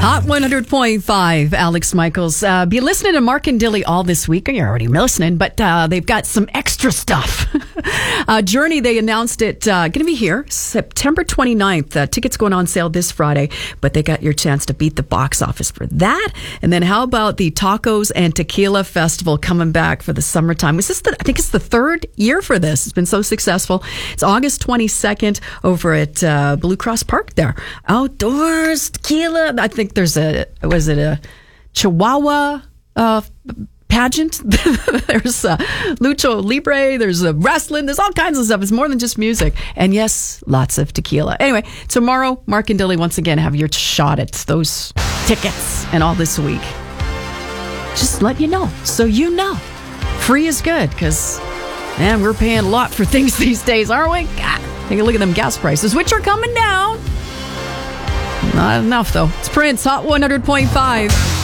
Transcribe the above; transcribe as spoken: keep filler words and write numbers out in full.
Hot one hundred point five, Alex Michaels. Uh, be listening to Mark and Dilly all this week. You're already listening, but uh, they've got some extra stuff. uh, Journey, they announced it, uh, going to be here September twenty-ninth. Uh, tickets going on sale this Friday, but they got your chance to beat the box office for that. And then how about the Tacos and Tequila Festival coming back for the summertime? Is this the, I think it's the third year for this. It's been so successful. It's August twenty-second over at uh, Blue Cross Park there. Outdoors, tequila. I think there's a, was it a Chihuahua uh, pageant? There's a Lucha Libre. There's a wrestling. There's all kinds of stuff. It's more than just music. And yes, lots of tequila. Anyway, tomorrow, Mark and Dilly once again have your shot at those tickets and all this week. Just let you know. So you know. Free is good because, man, we're paying a lot for things these days, aren't we? God, take a look at them gas prices, which are coming down. Not enough, though. It's Prince, Hot one hundred point five.